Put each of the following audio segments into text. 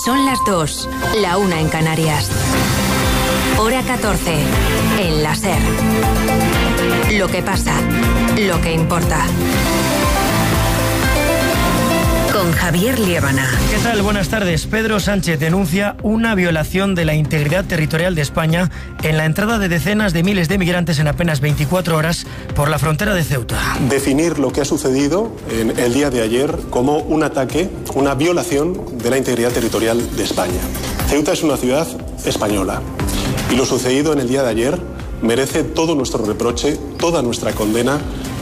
Son las 2, la 1 en Canarias. Hora 14, en la SER. Lo que pasa, lo que importa. Con Javier Liébana. ¿Qué tal? Buenas tardes. Pedro Sánchez denuncia una violación de la integridad territorial de España en la entrada de decenas de miles de migrantes en apenas 24 horas por la frontera de Ceuta. Definir lo que ha sucedido en el día de ayer como un ataque, una violación de la integridad territorial de España. Ceuta es una ciudad española y lo sucedido en el día de ayer merece todo nuestro reproche, toda nuestra condena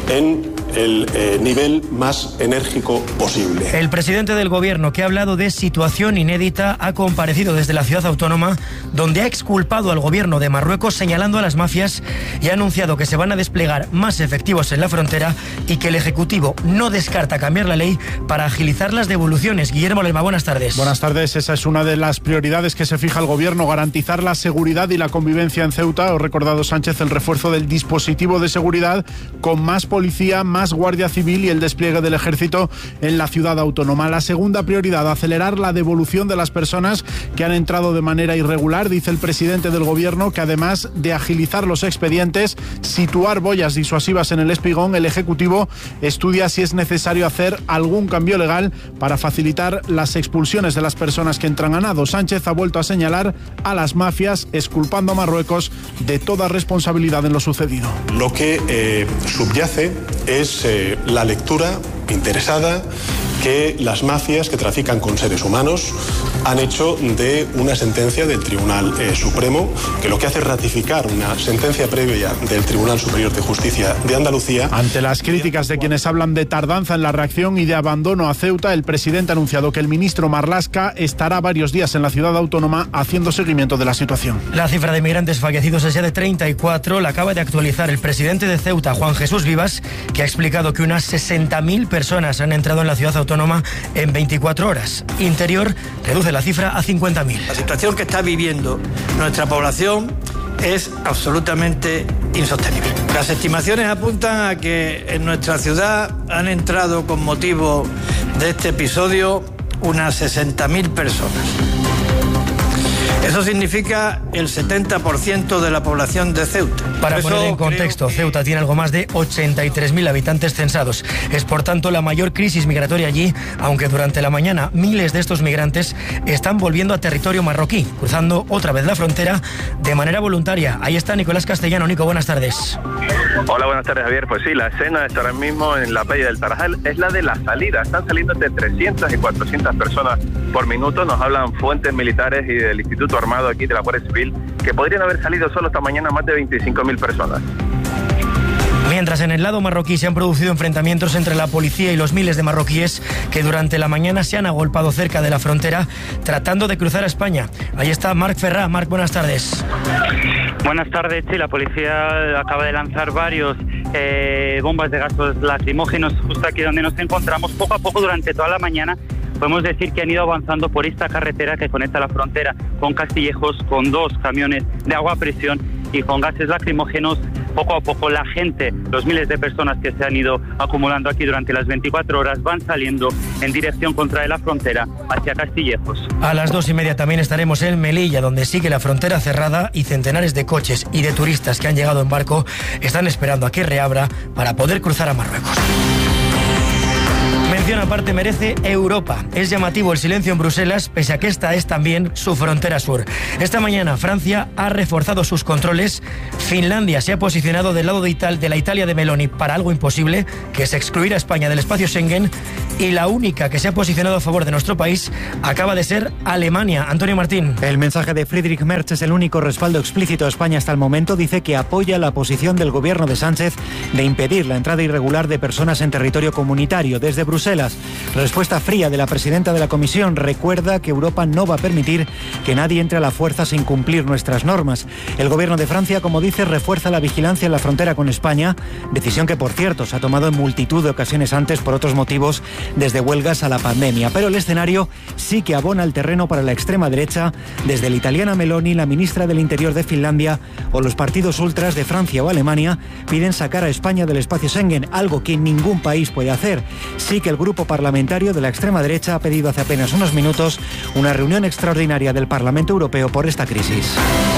en el nivel más enérgico posible. El presidente del gobierno, que ha hablado de situación inédita, ha comparecido desde la ciudad autónoma, donde ha exculpado al gobierno de Marruecos señalando a las mafias y ha anunciado que se van a desplegar más efectivos en la frontera y que el Ejecutivo no descarta cambiar la ley para agilizar las devoluciones. Guillermo Lerma, buenas tardes. Buenas tardes. Esa es una de las prioridades que se fija el gobierno, garantizar la seguridad y la convivencia en Ceuta. Ha recordado Sánchez el refuerzo del dispositivo de seguridad con más policía, más Guardia Civil y el despliegue del Ejército en la ciudad autónoma. La segunda prioridad, acelerar la devolución de las personas que han entrado de manera irregular. Dice el presidente del gobierno que además de agilizar los expedientes, situar boyas disuasivas en el espigón, el Ejecutivo estudia si es necesario hacer algún cambio legal para facilitar las expulsiones de las personas que entran a nado. Sánchez ha vuelto a señalar a las mafias, exculpando a Marruecos de toda responsabilidad en lo sucedido. Lo que subyace es la lectura interesada que las mafias que trafican con seres humanos han hecho de una sentencia del Tribunal Supremo, que lo que hace es ratificar una sentencia previa del Tribunal Superior de Justicia de Andalucía. Ante las críticas de quienes hablan de tardanza en la reacción y de abandono a Ceuta, el presidente ha anunciado que el ministro Marlaska estará varios días en la ciudad autónoma haciendo seguimiento de la situación. La cifra de migrantes fallecidos es ya de 34, la acaba de actualizar el presidente de Ceuta, Juan Jesús Vivas, que ha explicado que unas 60.000 personas han entrado en la ciudad autónoma en 24 horas. Interior reduce la cifra a 50.000. La situación que está viviendo nuestra población es absolutamente insostenible. Las estimaciones apuntan a que en nuestra ciudad han entrado con motivo de este episodio unas 60.000 personas. Eso significa el 70% de la población de Ceuta. Para poner en contexto, Ceuta tiene algo más de 83.000 habitantes censados. Es por tanto la mayor crisis migratoria allí, aunque durante la mañana miles de estos migrantes están volviendo a territorio marroquí, cruzando otra vez la frontera de manera voluntaria. Ahí está Nicolás Castellano. Nico, buenas tardes. Hola, buenas tardes, Javier. Pues sí, la escena está ahora mismo en la playa del Tarajal, es la de la salida. Están saliendo entre 300 y 400 personas por minuto. Nos hablan fuentes militares y del Instituto Armado aquí de la Guardia Civil que podrían haber salido solo esta mañana más de 25.000 personas. Mientras en el lado marroquí se han producido enfrentamientos entre la policía y los miles de marroquíes que durante la mañana se han agolpado cerca de la frontera tratando de cruzar a España. Ahí está Marc Ferrá. Marc, buenas tardes. Buenas tardes. Sí, la policía acaba de lanzar varios bombas de gases lacrimógenos justo aquí donde nos encontramos. Poco a poco durante toda la mañana podemos decir que han ido avanzando por esta carretera que conecta la frontera con Castillejos, con 2 camiones de agua a presión y con gases lacrimógenos. Poco a poco la gente, los miles de personas que se han ido acumulando aquí durante las 24 horas van saliendo en dirección contraria la frontera hacia Castillejos. A las 2:30 también estaremos en Melilla, donde sigue la frontera cerrada y centenares de coches y de turistas que han llegado en barco están esperando a que reabra para poder cruzar a Marruecos. Mención aparte merece Europa. Es llamativo el silencio en Bruselas, pese a que esta es también su frontera sur. Esta mañana Francia ha reforzado sus controles. Finlandia se ha posicionado del lado de la Italia de Meloni para algo imposible, que es excluir a España del espacio Schengen. Y la única que se ha posicionado a favor de nuestro país acaba de ser Alemania. Antonio Martín. El mensaje de Friedrich Merz es el único respaldo explícito a España hasta el momento. Dice que apoya la posición del gobierno de Sánchez de impedir la entrada irregular de personas en territorio comunitario. Desde Bruselas, respuesta fría de la presidenta de la Comisión. Recuerda que Europa no va a permitir que nadie entre a la fuerza sin cumplir nuestras normas. El gobierno de Francia, como dice, refuerza la vigilancia en la frontera con España, decisión que, por cierto, se ha tomado en multitud de ocasiones antes por otros motivos, desde huelgas a la pandemia. Pero el escenario sí que abona el terreno para la extrema derecha, desde la italiana Meloni, la ministra del Interior de Finlandia o los partidos ultras de Francia o Alemania piden sacar a España del espacio Schengen, algo que ningún país puede hacer. Sí que que el grupo parlamentario de la extrema derecha ha pedido hace apenas unos minutos una reunión extraordinaria del Parlamento Europeo por esta crisis.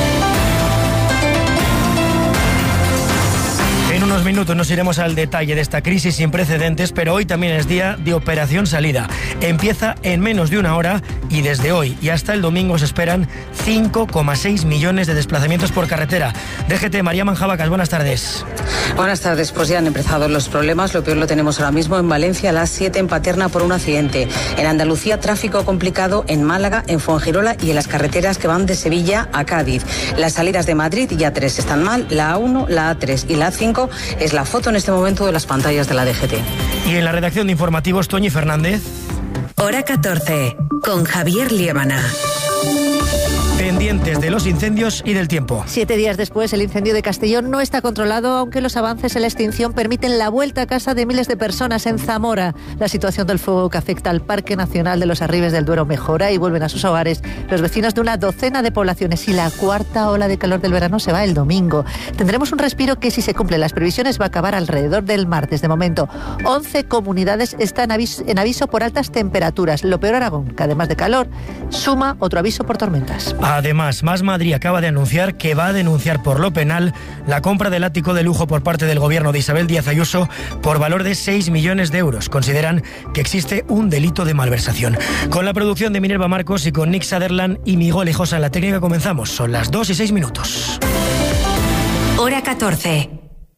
En unos minutos nos iremos al detalle de esta crisis sin precedentes, pero hoy también es día de Operación Salida. Empieza en menos de una hora y desde hoy y hasta el domingo se esperan 5,6 millones de desplazamientos por carretera. DGT, María Manjabacas, buenas tardes. Buenas tardes, pues ya han empezado los problemas. Lo peor lo tenemos ahora mismo en Valencia, a las 7 en Paterna por un accidente. En Andalucía, tráfico complicado en Málaga, en Fuengirola y en las carreteras que van de Sevilla a Cádiz. Las salidas de Madrid y A3 están mal, la A1, la A3 y la A5 es la foto en este momento de las pantallas de la DGT. Y en la redacción de informativos, Toñi Fernández. Hora 14, con Javier Liébana. Pendientes de los incendios y del tiempo. 7 días después, el incendio de Castellón no está controlado, aunque los avances en la extinción permiten la vuelta a casa de miles de personas en Zamora. La situación del fuego que afecta al Parque Nacional de los Arribes del Duero mejora y vuelven a sus hogares los vecinos de una docena de poblaciones. Y la cuarta ola de calor del verano se va el domingo. Tendremos un respiro que, si se cumplen las previsiones, va a acabar alrededor del martes. De momento, 11 comunidades están en aviso por altas temperaturas. Lo peor, Aragón, que además de calor, suma otro aviso por tormentas. Además, Más Madrid acaba de anunciar que va a denunciar por lo penal la compra del ático de lujo por parte del gobierno de Isabel Díaz Ayuso por valor de 6 millones de euros. Consideran que existe un delito de malversación. Con la producción de Minerva Marcos y con Nick Sutherland y Miguel Lejosa en la técnica comenzamos. Son las 2:06. Hora 14.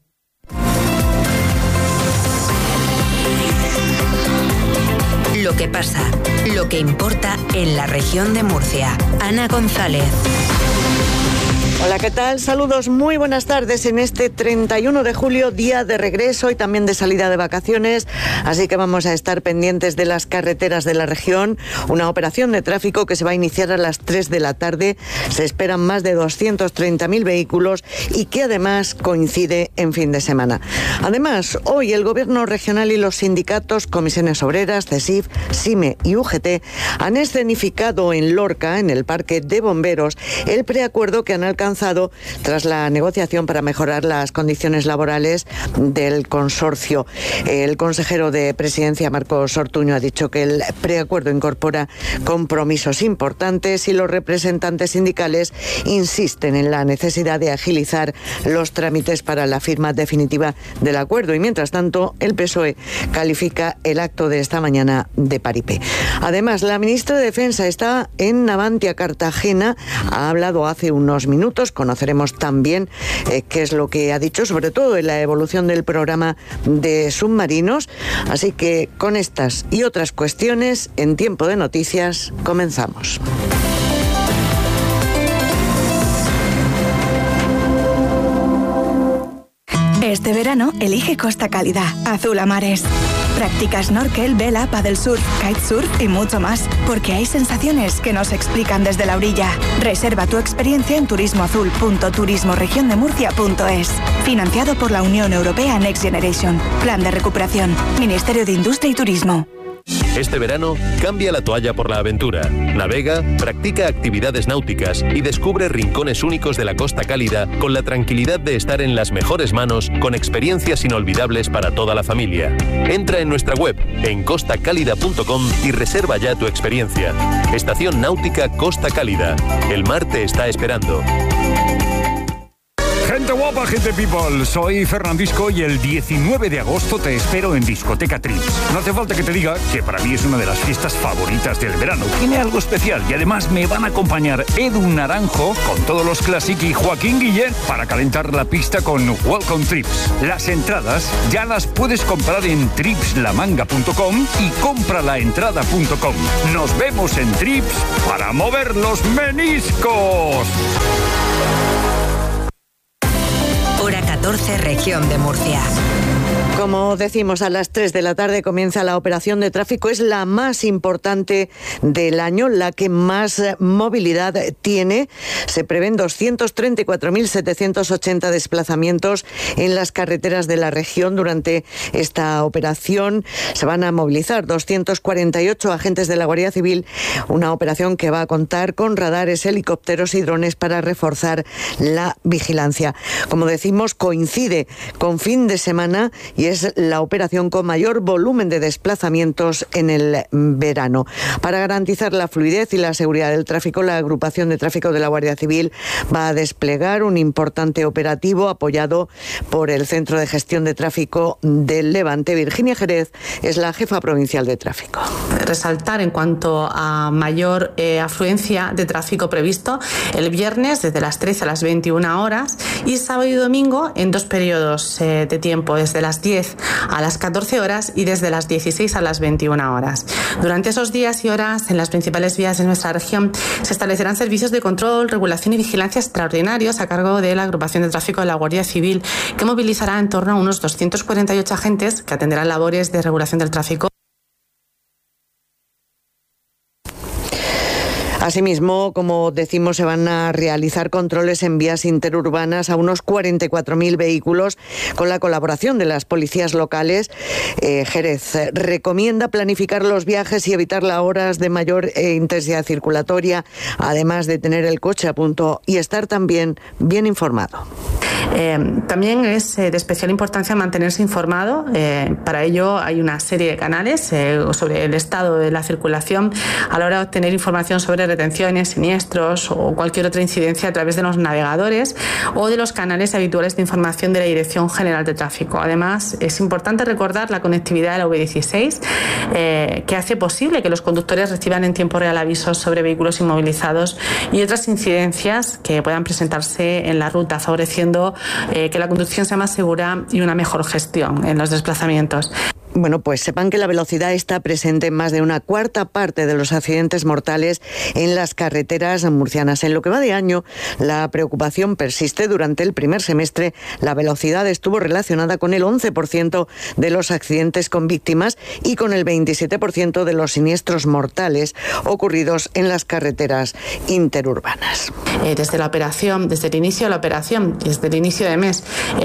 Lo que pasa, lo que importa en la región de Murcia. Ana González. Hola, ¿qué tal? Saludos, muy buenas tardes en este 31 de julio, día de regreso y también de salida de vacaciones, así que vamos a estar pendientes de las carreteras de la región, una operación de tráfico que se va a iniciar a las 3 de la tarde, se esperan más de 230.000 vehículos y que además coincide en fin de semana. Además, hoy el Gobierno regional y los sindicatos, Comisiones Obreras, CESIF, SIME y UGT han escenificado en Lorca, en el Parque de Bomberos, el preacuerdo que han alcanzado tras la negociación para mejorar las condiciones laborales del consorcio. El consejero de Presidencia, Marcos Ortuño, ha dicho que el preacuerdo incorpora compromisos importantes y los representantes sindicales insisten en la necesidad de agilizar los trámites para la firma definitiva del acuerdo. Y mientras tanto, el PSOE califica el acto de esta mañana de paripé. Además, la ministra de Defensa está en Navantia, Cartagena. Ha hablado hace unos minutos. Conoceremos también qué es lo que ha dicho, sobre todo en la evolución del programa de submarinos. Así que con estas y otras cuestiones, en Tiempo de Noticias, comenzamos. Este verano, elige Costa Cálida, azul a mares. Practica snorkel, vela, paddle surf, kitesurf y mucho más, porque hay sensaciones que no se explican desde la orilla. Reserva tu experiencia en turismoazul.turismoregiondemurcia.es. Financiado por la Unión Europea Next Generation. Plan de recuperación. Ministerio de Industria y Turismo. Este verano, cambia la toalla por la aventura. Navega, practica actividades náuticas y descubre rincones únicos de la Costa Cálida con la tranquilidad de estar en las mejores manos con experiencias inolvidables para toda la familia. Entra en nuestra web, en costacálida.com y reserva ya tu experiencia. Estación Náutica Costa Cálida. El mar te está esperando. Gente guapa, gente people, soy Fernandisco y el 19 de agosto te espero en Discoteca Trips. No hace falta que te diga que para mí es una de las fiestas favoritas del verano. Tiene algo especial y además me van a acompañar Edu Naranjo con todos los Classic y Joaquín Guillén para calentar la pista con Welcome Trips. Las entradas ya las puedes comprar en tripslamanga.com y compralaentrada.com. Nos vemos en Trips para mover los meniscos. Hora 14, región de Murcia. Como decimos, a las 3 de la tarde comienza la operación de tráfico. Es la más importante del año, la que más movilidad tiene. Se prevén 234.780 desplazamientos en las carreteras de la región durante esta operación. Se van a movilizar 248 agentes de la Guardia Civil, una operación que va a contar con radares, helicópteros y drones para reforzar la vigilancia. Como decimos, coincide con fin de semana y es la operación con mayor volumen de desplazamientos en el verano. Para garantizar la fluidez y la seguridad del tráfico, la agrupación de tráfico de la Guardia Civil va a desplegar un importante operativo apoyado por el Centro de Gestión de Tráfico del Levante. Virginia Jerez es la jefa provincial de tráfico. Resaltar en cuanto a mayor afluencia de tráfico previsto el viernes desde las 13 a las 21 horas y sábado y domingo en dos periodos de tiempo, desde las 10 a las 14 horas y desde las 16 a las 21 horas. Durante esos días y horas en las principales vías de nuestra región se establecerán servicios de control, regulación y vigilancia extraordinarios a cargo de la agrupación de tráfico de la Guardia Civil, que movilizará en torno a unos 248 agentes que atenderán labores de regulación del tráfico. Asimismo, como decimos, se van a realizar controles en vías interurbanas a unos 44.000 vehículos con la colaboración de las policías locales. Jerez recomienda planificar los viajes y evitar las horas de mayor intensidad circulatoria, además de tener el coche a punto y estar también bien informado. También es de especial importancia mantenerse informado. Para ello hay una serie de canales sobre el estado de la circulación a la hora de obtener información sobre retenciones, siniestros o cualquier otra incidencia a través de los navegadores o de los canales habituales de información de la Dirección General de Tráfico. Además, es importante recordar la conectividad de la V16 que hace posible que los conductores reciban en tiempo real avisos sobre vehículos inmovilizados y otras incidencias que puedan presentarse en la ruta, favoreciendo que la conducción sea más segura y una mejor gestión en los desplazamientos. Bueno, pues sepan que la velocidad está presente en más de una cuarta parte de los accidentes mortales en las carreteras murcianas. En lo que va de año, la preocupación persiste. Durante el primer semestre, la velocidad estuvo relacionada con el 11% de los accidentes con víctimas y con el 27% de los siniestros mortales ocurridos en las carreteras interurbanas. Desde el inicio de la operación, desde el inicio de mes,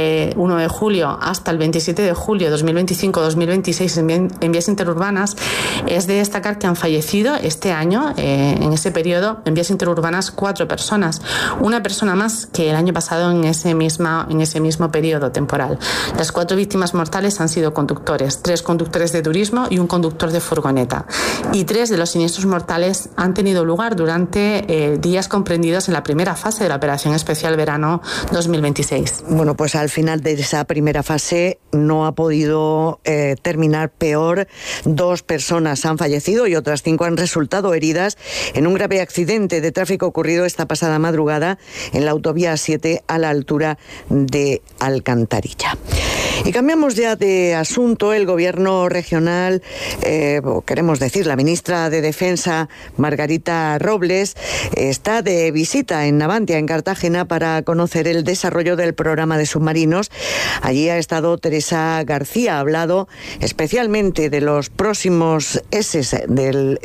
1 de julio hasta el 27 de julio 2025-2026, en vías interurbanas, es de destacar que han fallecido este año, en ese periodo, en vías interurbanas 4 personas, una persona más que el año pasado en ese mismo periodo temporal. Las 4 víctimas mortales han sido conductores, 3 conductores de turismo y un conductor de furgoneta. Y 3 de los siniestros mortales han tenido lugar durante días comprendidos en la primera fase de la Operación Especial Verano 2026. Bueno, pues al final de esa primera fase no ha podido terminar peor. 2 personas han fallecido y otras 5 han resultado heridas en un grave accidente de tráfico ocurrido esta pasada madrugada en la autovía 7 a la altura de Alcantarilla. Y cambiamos ya de asunto. El gobierno regional, queremos decir, la ministra de Defensa, Margarita Robles, está de visita en Navantia, en Cartagena, para conocer el desarrollo del programa de submarinos. Allí ha estado Teresa García, ha hablado especialmente de los próximos S, del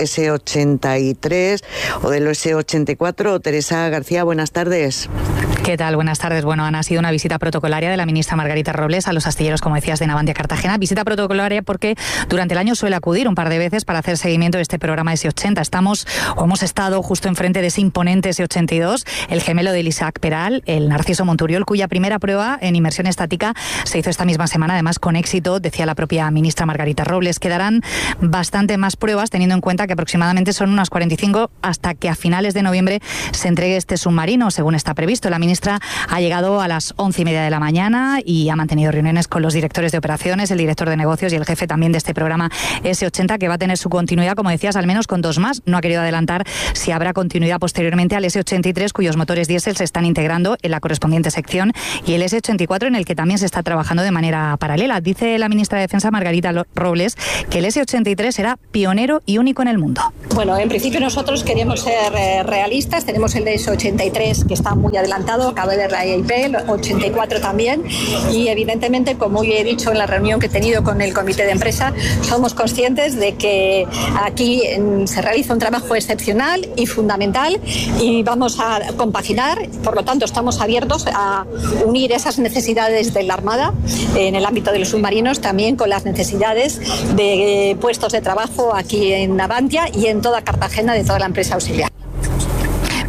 S-83 o del S-84. Teresa García, buenas tardes. ¿Qué tal? Buenas tardes. Bueno, Ana, ha sido una visita protocolaria de la ministra Margarita Robles a los astilleros, como decías, de Navantia, Cartagena. Visita protocolaria porque durante el año suele acudir un par de veces para hacer seguimiento de este programa S-80. Hemos estado justo enfrente de ese imponente S-82, el gemelo del Isaac Peral, el Narciso Monturiol, cuya primera prueba en inmersión estática se hizo esta misma semana, además con éxito, decía la propia ministra Margarita Robles. Quedarán bastante más pruebas, teniendo en cuenta que aproximadamente son unas 45 hasta que a finales de noviembre se entregue este submarino, según está previsto. La ministra ha llegado a las 11:30 de la mañana y ha mantenido reuniones con los directores de operaciones, el director de negocios y el jefe también de este programa S-80, que va a tener su continuidad, como decías, al menos con 2 más. No ha querido adelantar si habrá continuidad posteriormente al S-83, cuyos motores diésel se están integrando en la correspondiente sección, y el S-84, en el que también se está trabajando de manera paralela. Dice la ministra de Defensa, Margarita Robles, que el S-83 será pionero y único en el mundo. Bueno, en principio nosotros queremos ser realistas. Tenemos el S-83 que está muy adelantado, acaba de RAIP, el 84 también, y evidentemente, como he dicho en la reunión que he tenido con el comité de empresa, somos conscientes de que aquí se realiza un trabajo excepcional y fundamental y vamos a compaginar. Por lo tanto, estamos abiertos a unir esas necesidades de la Armada en el ámbito de los submarinos también con las necesidades de puestos de trabajo aquí en Navantia y en toda Cartagena de toda la empresa auxiliar.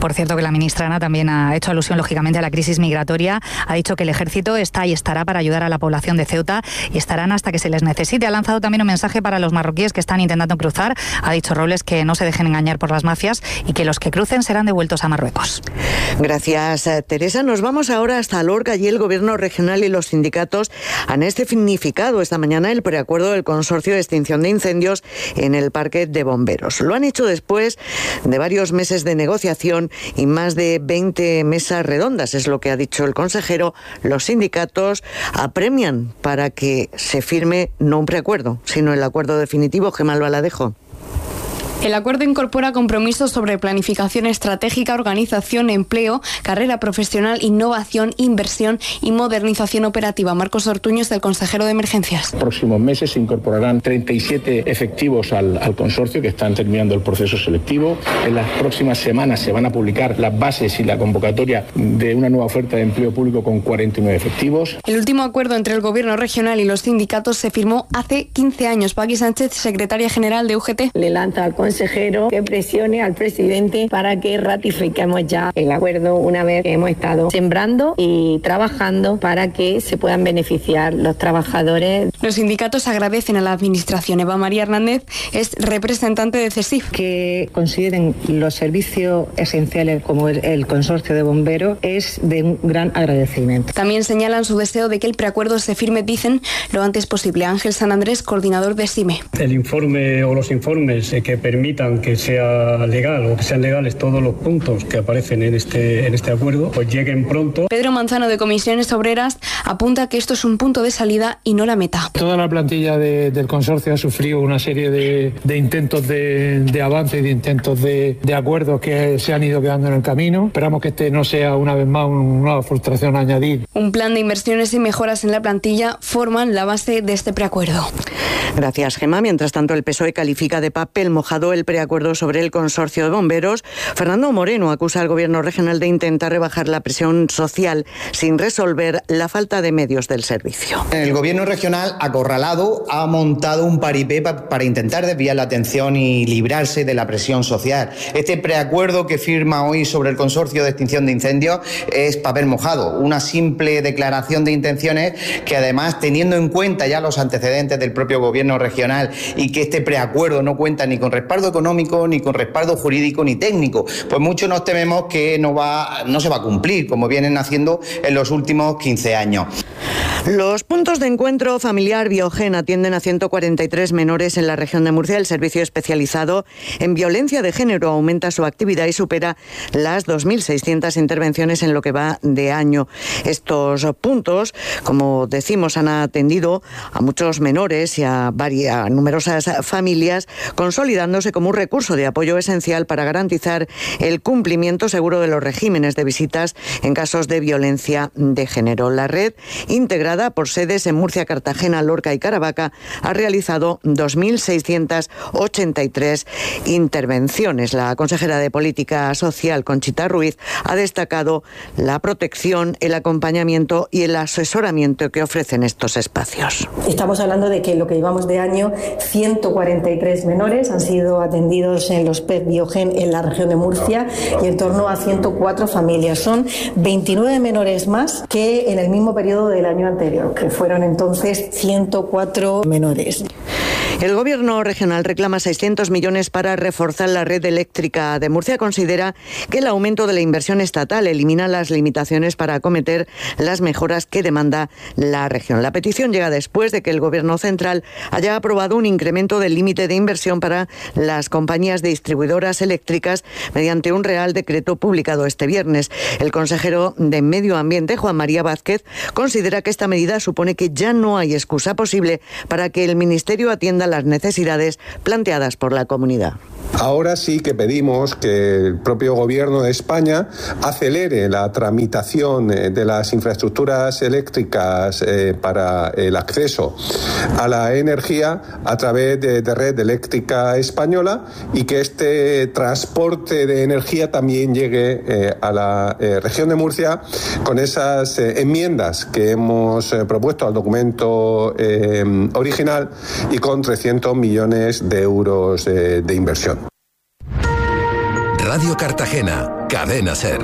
Por cierto, que la ministra Ana también ha hecho alusión, lógicamente, a la crisis migratoria. Ha dicho que el ejército está y estará para ayudar a la población de Ceuta y estarán hasta que se les necesite. Ha lanzado también un mensaje para los marroquíes que están intentando cruzar. Ha dicho Robles que no se dejen engañar por las mafias y que los que crucen serán devueltos a Marruecos. Gracias, Teresa. Nos vamos ahora hasta Lorca. Allí el Gobierno regional y los sindicatos han significado esta mañana el preacuerdo del Consorcio de Extinción de Incendios en el Parque de Bomberos. Lo han hecho después de varios meses de negociación y más de 20 mesas redondas, es lo que ha dicho el consejero. Los sindicatos apremian para que se firme no un preacuerdo, sino el acuerdo definitivo. Gemma Albaladejo. El acuerdo incorpora compromisos sobre planificación estratégica, organización, empleo, carrera profesional, innovación, inversión y modernización operativa. Marcos Ortuño es el consejero de Emergencias. En los próximos meses se incorporarán 37 efectivos al consorcio que están terminando el proceso selectivo. En las próximas semanas se van a publicar las bases y la convocatoria de una nueva oferta de empleo público con 49 efectivos. El último acuerdo entre el Gobierno regional y los sindicatos se firmó hace 15 años. Paqui Sánchez, secretaria general de UGT. Le lanza al consejero que presione al presidente para que ratifiquemos ya el acuerdo una vez que hemos estado sembrando y trabajando para que se puedan beneficiar los trabajadores. Los sindicatos agradecen a la Administración. Eva María Hernández es representante de CESIF. Que consideren los servicios esenciales como el consorcio de bomberos es de un gran agradecimiento. También señalan su deseo de que el preacuerdo se firme, dicen, lo antes posible. Ángel San Andrés, coordinador de SIME. El informe o los informes que permitan que sea legal o que sean legales todos los puntos que aparecen en este acuerdo, pues lleguen pronto. Pedro Manzano, de Comisiones Obreras, apunta que esto es un punto de salida y no la meta. Toda la plantilla del consorcio ha sufrido una serie de intentos de avance y de intentos de acuerdos que se han ido quedando en el camino. Esperamos que este no sea una vez más una nueva frustración a añadir. Un plan de inversiones y mejoras en la plantilla forman la base de este preacuerdo. Gracias, Gemma. Mientras tanto, el PSOE califica de papel mojado el preacuerdo sobre el consorcio de bomberos. Fernando Moreno acusa al Gobierno regional de intentar rebajar la presión social sin resolver la falta de medios del servicio. El Gobierno regional, acorralado, ha montado un paripé para intentar desviar la atención y librarse de la presión social. Este preacuerdo que firma hoy sobre el consorcio de extinción de incendios es papel mojado, una simple declaración de intenciones que, además, teniendo en cuenta ya los antecedentes del propio Gobierno regional y que este preacuerdo no cuenta ni con respaldo económico, ni con respaldo jurídico, ni técnico, pues mucho nos tememos que no se va a cumplir, como vienen haciendo en los últimos 15 años. Los puntos de encuentro familiar Biogen atienden a 143 menores en la región de Murcia. El servicio especializado en violencia de género aumenta su actividad y supera las 2.600 intervenciones en lo que va de año. Estos puntos, como decimos, han atendido a muchos menores y a numerosas familias, consolidándose como un recurso de apoyo esencial para garantizar el cumplimiento seguro de los regímenes de visitas en casos de violencia de género. La red, integrada por sedes en Murcia, Cartagena, Lorca y Caravaca, ha realizado 2.683 intervenciones. La consejera de Política Social, Conchita Ruiz, ha destacado la protección, el acompañamiento y el asesoramiento que ofrecen estos espacios. Estamos hablando de que lo que llevamos de año, 143 menores han sido atendidos en los PET Biogen en la región de Murcia y en torno a 104 familias. Son 29 menores más que en el mismo periodo del año anterior, que fueron entonces 104 menores. El Gobierno regional reclama 600 millones para reforzar la red eléctrica de Murcia. Considera que el aumento de la inversión estatal elimina las limitaciones para acometer las mejoras que demanda la región. La petición llega después de que el Gobierno central haya aprobado un incremento del límite de inversión para las compañías distribuidoras eléctricas mediante un Real Decreto publicado este viernes. El consejero de Medio Ambiente, Juan María Vázquez, considera que esta medida supone que ya no hay excusa posible para que el Ministerio atienda las necesidades planteadas por la comunidad. Ahora sí que pedimos que el propio Gobierno de España acelere la tramitación de las infraestructuras eléctricas para el acceso a la energía a través de Red Eléctrica Española y que este transporte de energía también llegue a la región de Murcia con esas enmiendas que hemos propuesto al documento original y con 300 millones de euros de inversión. Radio Cartagena, Cadena SER.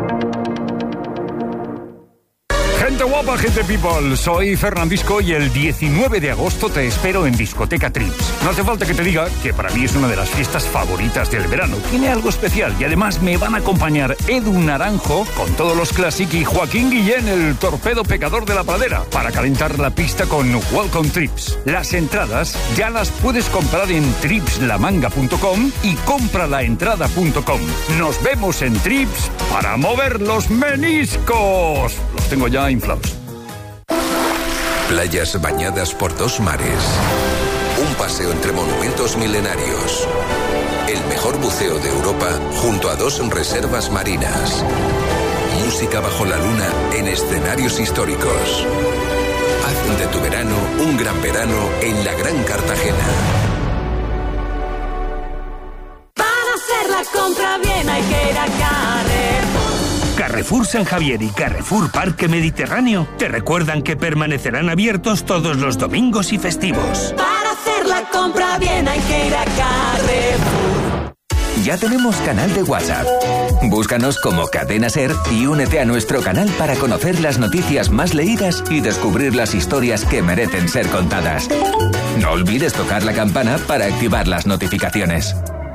Gente guapa, gente people, soy Fernandisco y el 19 de agosto te espero en Discoteca Trips. No hace falta que te diga que para mí es una de las fiestas favoritas del verano. Tiene algo especial y además me van a acompañar Edu Naranjo con todos los Classic y Joaquín Guillén, el torpedo pecador de la pradera, para calentar la pista con Welcome Trips. Las entradas ya las puedes comprar en tripslamanga.com y compralaentrada.com. Nos vemos en Trips para mover los meniscos. Los tengo ya inflados. Playas bañadas por dos mares. Un paseo entre monumentos milenarios. El mejor buceo de Europa junto a dos reservas marinas. Música bajo la luna en escenarios históricos. Haz de tu verano un gran verano en la Gran Cartagena. Para hacer la compra bien hay que ir a Carrefour. Carrefour San Javier y Carrefour Parque Mediterráneo te recuerdan que permanecerán abiertos todos los domingos y festivos. Para hacer la compra bien hay que ir a Carrefour. Ya tenemos canal de WhatsApp. Búscanos como Cadena SER y únete a nuestro canal para conocer las noticias más leídas y descubrir las historias que merecen ser contadas. No olvides tocar la campana para activar las notificaciones.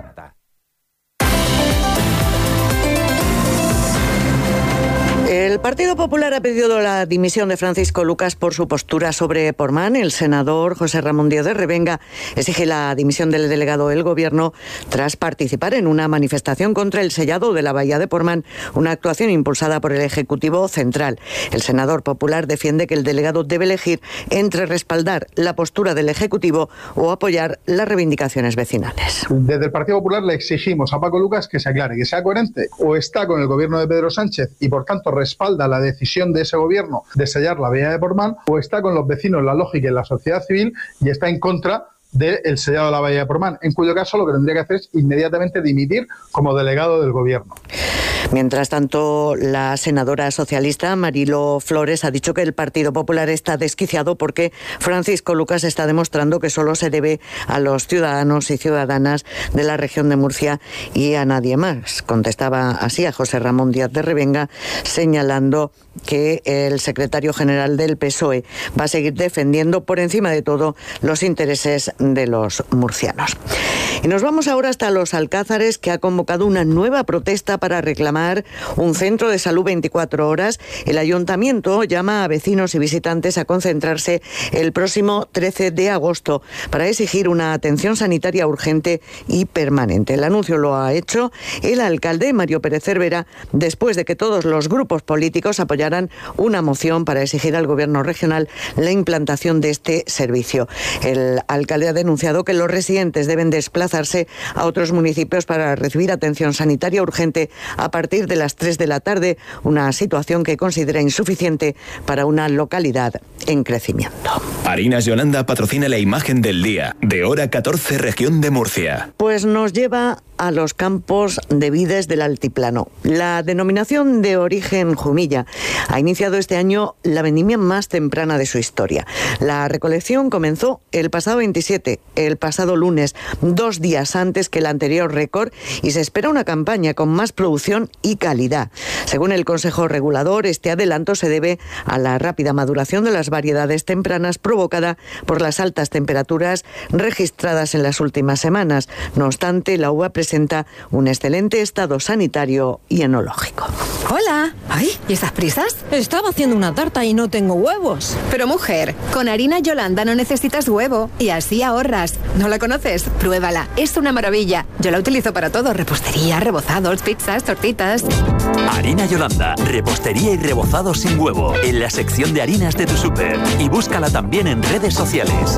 El Partido Popular ha pedido la dimisión de Francisco Lucas por su postura sobre Portmán. El senador José Ramón Díaz de Revenga exige la dimisión del delegado del Gobierno tras participar en una manifestación contra el sellado de la bahía de Portmán, una actuación impulsada por el Ejecutivo Central. El senador popular defiende que el delegado debe elegir entre respaldar la postura del Ejecutivo o apoyar las reivindicaciones vecinales. Desde el Partido Popular le exigimos a Paco Lucas que se aclare, que sea coherente. O está con el Gobierno de Pedro Sánchez y por tanto respalda la decisión de ese gobierno de sellar la bahía de Portmán, o está con los vecinos, la lógica y la sociedad civil y está en contra del sellado de la bahía de Portmán, en cuyo caso lo que tendría que hacer es inmediatamente dimitir como delegado del gobierno. Mientras tanto, la senadora socialista Marilo Flores ha dicho que el Partido Popular está desquiciado porque Francisco Lucas está demostrando que solo se debe a los ciudadanos y ciudadanas de la región de Murcia y a nadie más. Contestaba así a José Ramón Díaz de Revenga, señalando que el secretario general del PSOE va a seguir defendiendo por encima de todo los intereses de los murcianos. Y nos vamos ahora hasta Los Alcázares, que ha convocado una nueva protesta para reclamar un centro de salud 24 horas. El ayuntamiento llama a vecinos y visitantes a concentrarse el próximo 13 de agosto para exigir una atención sanitaria urgente y permanente. El anuncio lo ha hecho el alcalde Mario Pérez Cervera después de que todos los grupos políticos apoyaran una moción para exigir al gobierno regional la implantación de este servicio. El alcalde ha denunciado que los residentes deben desplazarse a otros municipios para recibir atención sanitaria urgente a partir de las 3 de la tarde, una situación que considera insuficiente para una localidad en crecimiento. Harinas Yolanda patrocina la imagen del día, de hora 14, región de Murcia. Pues nos lleva a los campos de vides del Altiplano. La denominación de origen Jumilla ha iniciado este año la vendimia más temprana de su historia. La recolección comenzó el pasado 27, el pasado lunes, 2 días antes que el anterior récord, y se espera una campaña con más producción y calidad. Según el Consejo Regulador, este adelanto se debe a la rápida maduración de las variedades tempranas provocada por las altas temperaturas registradas en las últimas semanas. No obstante, la uva presenta un excelente estado sanitario y enológico. Hola. Ay, ¿y esas prisas? Estaba haciendo una tarta y no tengo huevos. Pero mujer, con harina Yolanda no necesitas huevo y así ahorras. ¿No la conoces? Pruébala. Es una maravilla. Yo la utilizo para todo. Repostería, rebozados, pizzas, tortitas. Harina Yolanda. Repostería y rebozado sin huevo. En la sección de harinas de tu súper. Y búscala también en redes sociales.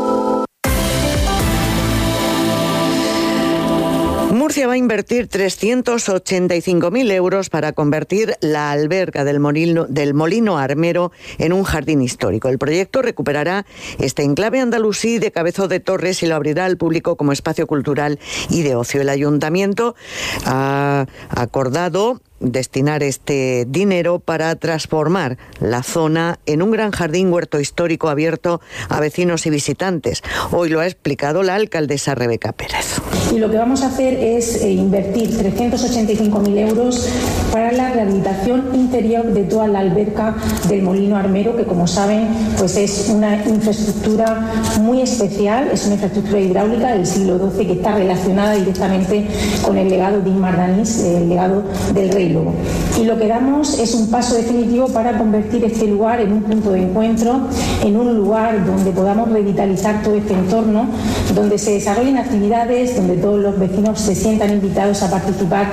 Murcia va a invertir 385.000 euros para convertir la alberca del Molino Armero en un jardín histórico. El proyecto recuperará este enclave andalusí de Cabezo de Torres y lo abrirá al público como espacio cultural y de ocio. El ayuntamiento ha acordado destinar este dinero para transformar la zona en un gran jardín huerto histórico abierto a vecinos y visitantes. Hoy lo ha explicado la alcaldesa Rebeca Pérez. Y lo que vamos a hacer es invertir 385.000 euros para la rehabilitación interior de toda la alberca del Molino Armero, que como saben pues es una infraestructura muy especial, es una infraestructura hidráulica del siglo XII que está relacionada directamente con el legado de Immardanís, el legado del Rey Lobo. Y lo que damos es un paso definitivo para convertir este lugar en un punto de encuentro, en un lugar donde podamos revitalizar todo este entorno, donde se desarrollen actividades, donde todos los vecinos se sientan invitados a participar.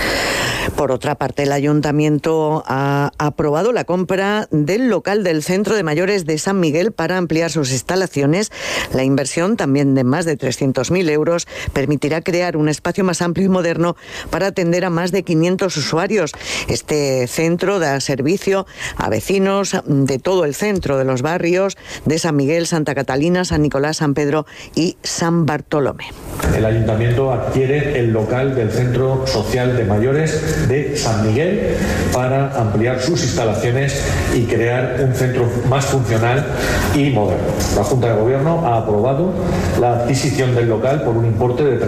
Por otra parte, el Ayuntamiento ha aprobado la compra del local del Centro de Mayores de San Miguel para ampliar sus instalaciones. La inversión, también de más de 300.000 euros, permitirá crear un espacio más amplio y moderno para atender a más de 500 usuarios. Este centro da servicio a vecinos de todo el centro de los barrios de San Miguel, Santa Catalina, San Nicolás, San Pedro y San Bartolomé. El Ayuntamiento adquiere el local del Centro Social de Mayores de San Miguel para ampliar sus instalaciones y crear un centro más funcional y moderno. La Junta de Gobierno ha aprobado la adquisición del local por un importe de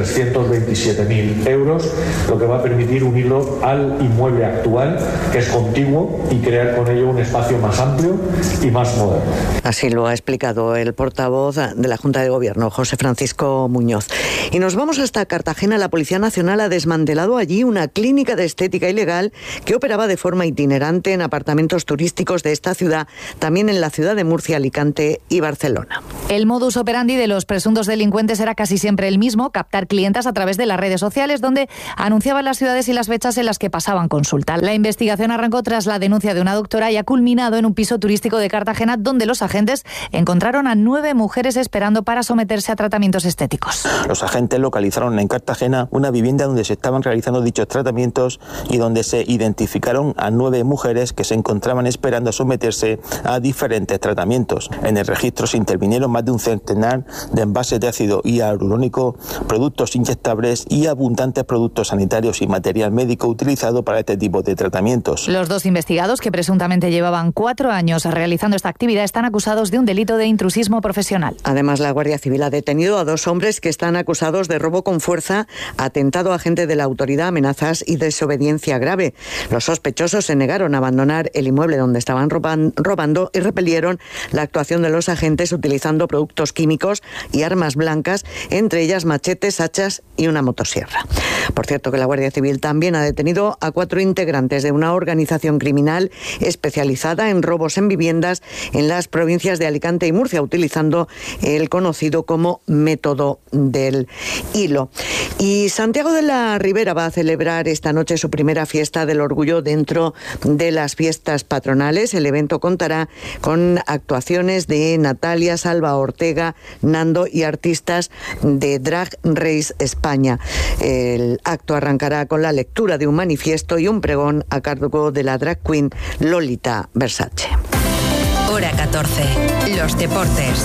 327.000 euros, lo que va a permitir unirlo al inmueble actual, que es contiguo, y crear con ello un espacio más amplio y más moderno. Así lo ha explicado el portavoz de la Junta de Gobierno, José Francisco Muñoz. Y nos vamos hasta Cartagena. La Policía Nacional ha desmantelado allí una clínica de estética ilegal que operaba de forma itinerante en apartamentos turísticos de esta ciudad, también en la ciudad de Murcia, Alicante y Barcelona. El modus operandi de los presuntos delincuentes era casi siempre el mismo: captar clientas a través de las redes sociales, donde anunciaban las ciudades y las fechas en las que pasaban consulta. La investigación arrancó tras la denuncia de una doctora y ha culminado en un piso turístico de Cartagena, donde los agentes encontraron a 9 mujeres esperando para someterse a tratamientos estéticos. Los agentes localizaron en Cartagena una vivienda donde se estaban realizando dichos tratamientos y donde se identificaron a 9 mujeres que se encontraban esperando a someterse a diferentes tratamientos. En el registro se intervinieron más de un centenar de envases de ácido hialurónico, productos inyectables y abundantes productos sanitarios y material médico utilizado para este tipo de tratamientos. Los 2 investigados, que presuntamente llevaban 4 años realizando esta actividad, están acusados de un delito de intrusismo profesional. Además, la Guardia Civil ha detenido a 2 hombres que están acusados de robo con fuerza, atentado a agente de la autoridad, amenazas y desobediencia grave. Los sospechosos se negaron a abandonar el inmueble donde estaban robando y repelieron la actuación de los agentes utilizando productos químicos y armas blancas, entre ellas machetes, hachas y una motosierra. Por cierto, que la Guardia Civil también ha detenido a 4 integrantes de una organización criminal especializada en robos en viviendas en las provincias de Alicante y Murcia, utilizando el conocido como método del hilo. Y Santiago de la Ribera va a celebrar esta noche su primera fiesta del orgullo dentro de las fiestas patronales. El evento contará con actuaciones de Natalia, Salva Ortega, Nando y artistas de Drag Race España. El acto arrancará con la lectura de un manifiesto y un pregón a cargo de la drag queen Lolita Versace. Hora 14. Los deportes.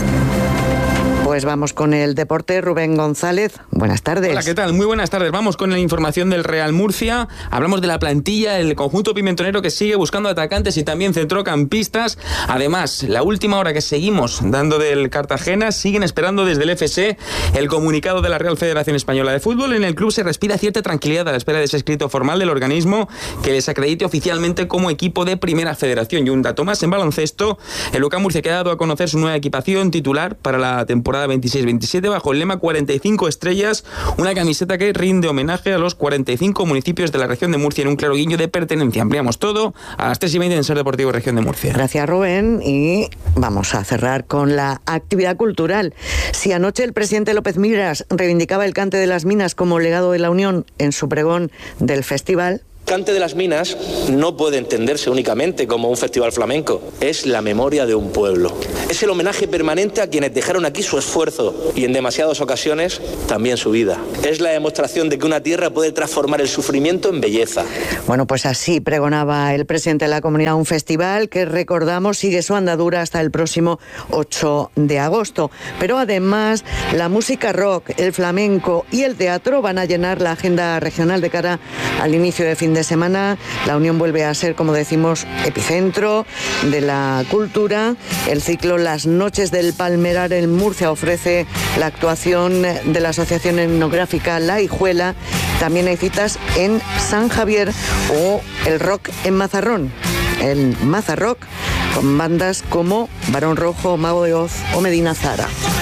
Pues vamos con el deporte. Rubén González, buenas tardes. Hola, ¿qué tal? Muy buenas tardes. Vamos con la información del Real Murcia. Hablamos de la plantilla, el conjunto pimentonero que sigue buscando atacantes y también centrocampistas. Además, la última hora que seguimos dando del Cartagena, siguen esperando desde el FC el comunicado de la Real Federación Española de Fútbol. En el club se respira cierta tranquilidad a la espera de ese escrito formal del organismo que les acredite oficialmente como equipo de Primera Federación. Y un dato más, en baloncesto, el UCAM Murcia ha dado a conocer su nueva equipación titular para la temporada 26-27 bajo el lema 45 estrellas, una camiseta que rinde homenaje a los 45 municipios de la región de Murcia en un claro guiño de pertenencia. Ampliamos todo a las 3:20 en Ser Deportivo Región de Murcia. Gracias, Rubén, y vamos a cerrar con la actividad cultural. Si anoche el presidente López Miras reivindicaba el cante de las minas como legado de la Unión en su pregón del festival, Cante de las Minas no puede entenderse únicamente como un festival flamenco. Es la memoria de un pueblo. Es el homenaje permanente a quienes dejaron aquí su esfuerzo y en demasiadas ocasiones también su vida. Es la demostración de que una tierra puede transformar el sufrimiento en belleza. Bueno, pues así pregonaba el presidente de la comunidad, un festival que, recordamos, sigue su andadura hasta el próximo 8 de agosto. Pero además, la música rock, el flamenco y el teatro van a llenar la agenda regional de cara al inicio de fin de semana la Unión vuelve a ser, como decimos, epicentro de la cultura. El ciclo Las Noches del Palmerar en Murcia ofrece la actuación de la Asociación Etnográfica La Hijuela. También hay citas en San Javier o el rock en Mazarrón, el Mazarrock, con bandas como Barón Rojo, Mago de Oz o Medina Zara.